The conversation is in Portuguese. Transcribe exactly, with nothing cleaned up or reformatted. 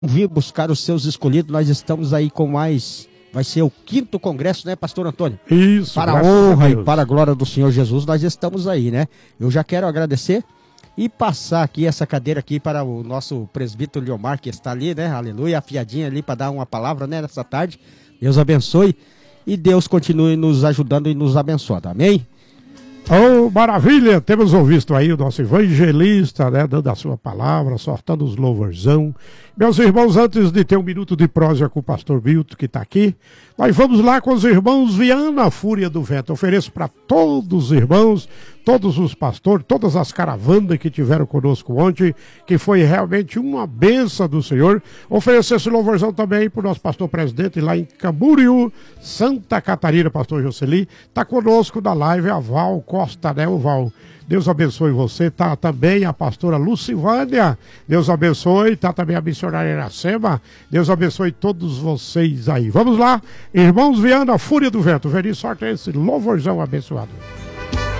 vir buscar os seus escolhidos. Nós estamos aí com mais, vai ser o quinto congresso, né, pastor Antônio? Isso. Para a honra e para a glória do Senhor Jesus, nós estamos aí, né? Eu já quero agradecer e passar aqui essa cadeira aqui para o nosso presbítero Leomar, que está ali, né? Aleluia, afiadinha ali para dar uma palavra, né, nessa tarde. Deus abençoe e Deus continue nos ajudando e nos abençoando. Amém? Oh, maravilha! Temos ouvido aí o nosso evangelista, né, dando a sua palavra, sortando os louvorzão. Meus irmãos, antes de ter um minuto de prosa com o pastor Milton, que está aqui, nós vamos lá com os irmãos Viana, a Fúria do Vento. Ofereço para todos os irmãos, todos os pastores, todas as caravanas que tiveram conosco ontem, que foi realmente uma benção do Senhor. Oferecer esse louvorzão também para o nosso pastor presidente lá em Camboriú, Santa Catarina, pastor Jocely. Está conosco na live a Val Costa, né, o Val? Deus abençoe você. Tá também a pastora Lucivânia. Deus abençoe. Tá também a missionária Iracema. Deus abençoe todos vocês aí. Vamos lá, irmãos Viana, Fúria do Vento. Veni sorte esse louvorzão abençoado.